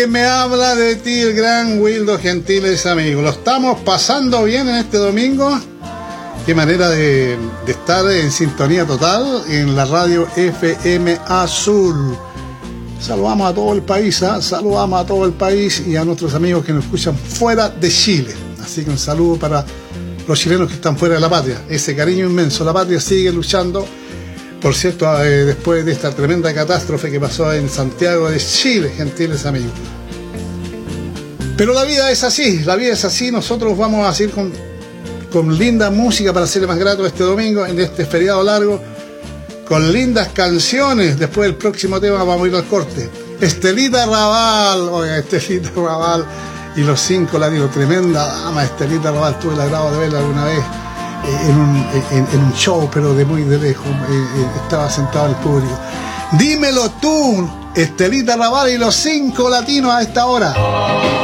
Me habla de ti el gran Wildo Gentiles, amigos. Lo estamos pasando bien en este domingo. Qué manera de estar en sintonía total en la radio FM Azul. Saludamos a todo el país, saludamos a todo el país y a nuestros amigos que nos escuchan fuera de Chile. Así que un saludo para los chilenos que están fuera de la patria. Ese cariño inmenso. La patria sigue luchando. Por cierto, después de esta tremenda catástrofe que pasó en Santiago de Chile, gentiles amigos. Pero la vida es así, nosotros vamos a seguir con linda música para hacerle más grato este domingo, en este feriado largo, con lindas canciones. Después del próximo tema vamos a ir al corte. Estelita Raval y los 5 latinos, tremenda dama, Estelita Raval, tuve el agrado de verla alguna vez. En un show, pero de muy de lejos, estaba sentado en el público. Dímelo tú, Estelita Raval y los 5 latinos a esta hora.